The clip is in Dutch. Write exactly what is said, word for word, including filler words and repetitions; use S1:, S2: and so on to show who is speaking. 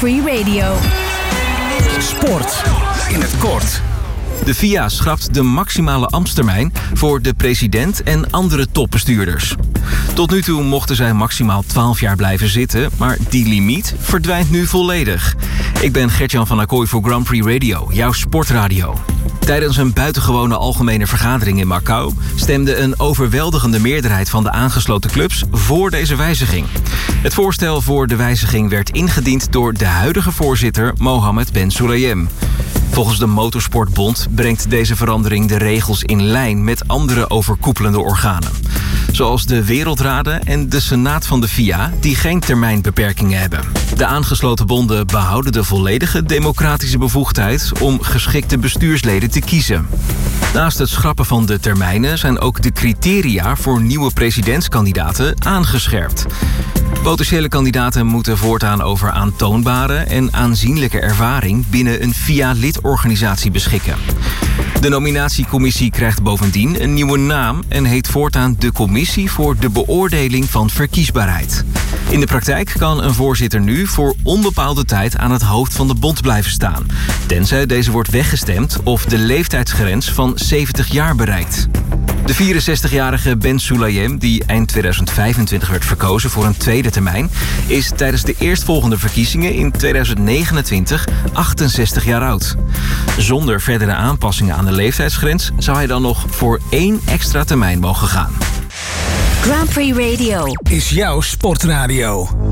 S1: Free Radio.
S2: Sport in het kort.
S3: De V I A schrapt de maximale ambtstermijn voor de president en andere topbestuurders. Tot nu toe mochten zij maximaal twaalf jaar blijven zitten, maar die limiet verdwijnt nu volledig. Ik ben Gertjan van Acquoy voor Grand Prix Radio, jouw sportradio. Tijdens een buitengewone algemene vergadering in Macau stemde een overweldigende meerderheid van de aangesloten clubs voor deze wijziging. Het voorstel voor de wijziging werd ingediend door de huidige voorzitter Mohammed Ben Sulayem. Volgens de Motorsportbond brengt deze verandering de regels in lijn met andere overkoepelende organen. Zoals de wereldraden en de Senaat van de V I A, die geen termijnbeperkingen hebben. De aangesloten bonden behouden de volledige democratische bevoegdheid om geschikte bestuursleden te kiezen. Naast het schrappen van de termijnen zijn ook de criteria voor nieuwe presidentskandidaten aangescherpt. Potentiële kandidaten moeten voortaan over aantoonbare en aanzienlijke ervaring binnen een V I A-lidorganisatie beschikken. De nominatiecommissie krijgt bovendien een nieuwe naam en heet voortaan de Commissie voor de Beoordeling van Verkiesbaarheid. In de praktijk kan een voorzitter nu voor onbepaalde tijd aan het hoofd van de bond blijven staan, tenzij deze wordt weggestemd of de leeftijdsgrens van zeventig jaar bereikt. De vierenzestigjarige Ben Sulayem, die eind tweeduizend vijfentwintig werd verkozen voor een tweede termijn, is tijdens de eerstvolgende verkiezingen in tweeduizend negenentwintig achtenzestig jaar oud. Zonder verdere aanpassingen aan de leeftijdsgrens zou hij dan nog voor één extra termijn mogen gaan.
S1: Grand Prix Radio
S2: Is jouw sportradio.